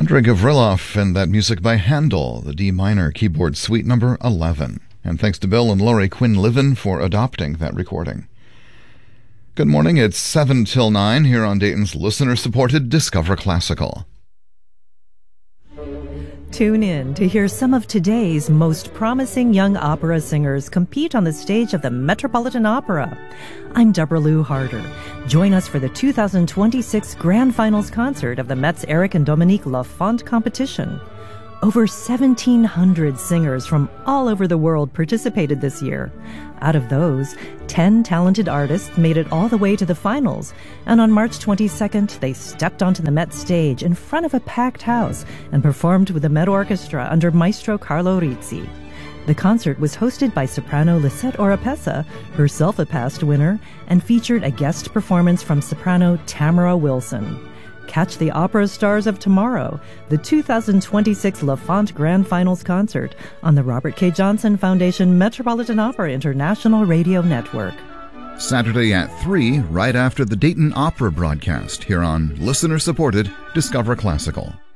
Andrei Gavrilov and that music by Handel, the D minor keyboard suite number 11. And thanks to Bill and Laurie Quinn-Liven for adopting that recording. Good morning, it's 7 till 9 here on Dayton's listener-supported Discover Classical. Tune in to hear some of today's most promising young opera singers compete on the stage of the Metropolitan Opera. I'm Deborah Lou Harder. Join us for the 2026 Grand Finals concert of the Met's Eric and Dominique Lafont competition. Over 1,700 singers from all over the world participated this year. Out of those, 10 talented artists made it all the way to the finals, and on March 22nd, they stepped onto the Met stage in front of a packed house and performed with the Met Orchestra under Maestro Carlo Rizzi. The concert was hosted by soprano Lisette Oropesa, herself a past winner, and featured a guest performance from soprano Tamara Wilson. Catch the opera stars of tomorrow, the 2026 Lafont Grand Finals concert on the Robert K. Johnson Foundation Metropolitan Opera International Radio Network. Saturday at 3, right after the Dayton Opera broadcast, here on listener-supported Discover Classical.